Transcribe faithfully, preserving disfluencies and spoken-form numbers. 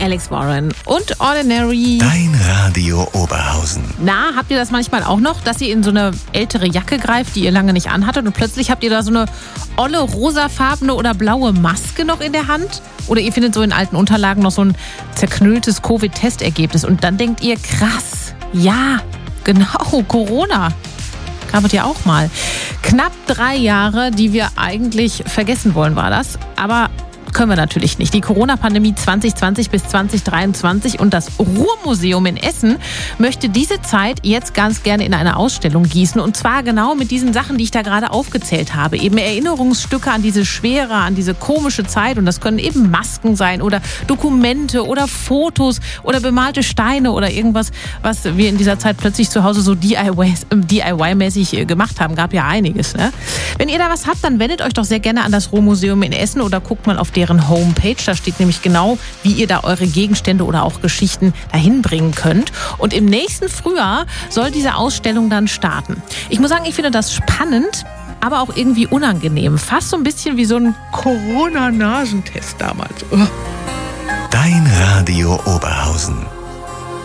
Alex Warren und Ordinary. Dein Radio Oberhausen. Na, habt ihr das manchmal auch noch, dass ihr in so eine ältere Jacke greift, die ihr lange nicht anhattet und plötzlich habt ihr da so eine olle rosafarbene oder blaue Maske noch in der Hand? Oder ihr findet so in alten Unterlagen noch so ein zerknülltes Covid-Testergebnis und dann denkt ihr, krass, ja, genau, Corona. Gab es ja auch mal. Knapp drei Jahre, die wir eigentlich vergessen wollen, war das. Aber können wir natürlich nicht. Die Corona-Pandemie zwanzig zwanzig bis zwanzig dreiundzwanzig und das Ruhrmuseum in Essen möchte diese Zeit jetzt ganz gerne in eine Ausstellung gießen. Und zwar genau mit diesen Sachen, die ich da gerade aufgezählt habe. Eben Erinnerungsstücke an diese schwere, an diese komische Zeit. Und das können eben Masken sein oder Dokumente oder Fotos oder bemalte Steine oder irgendwas, was wir in dieser Zeit plötzlich zu Hause so D I Y-mäßig gemacht haben. Gab ja einiges, ne? Wenn ihr da was habt, dann wendet euch doch sehr gerne an das Ruhrmuseum in Essen oder guckt mal auf deren Homepage. Da steht nämlich genau, wie ihr da eure Gegenstände oder auch Geschichten dahin bringen könnt. Und im nächsten Frühjahr soll diese Ausstellung dann starten. Ich muss sagen, ich finde das spannend, aber auch irgendwie unangenehm. Fast so ein bisschen wie so ein Corona-Nasentest damals. Dein Radio Oberhausen.